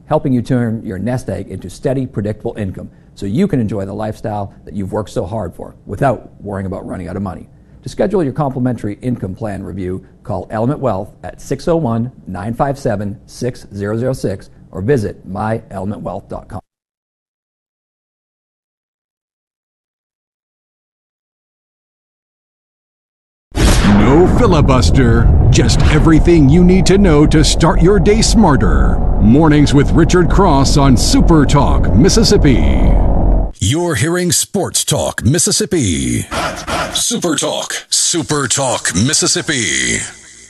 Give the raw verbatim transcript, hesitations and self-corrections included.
helping you turn your nest egg into steady, predictable income so you can enjoy the lifestyle that you've worked so hard for without worrying about running out of money. To schedule your complimentary income plan review, call Element Wealth at six oh one, nine five seven, six zero zero six or visit my element wealth dot com. No filibuster, just everything you need to know to start your day smarter. Mornings with Richard Cross on Super Talk, Mississippi. You're hearing Sports Talk Mississippi. Super Talk, Super Talk Mississippi.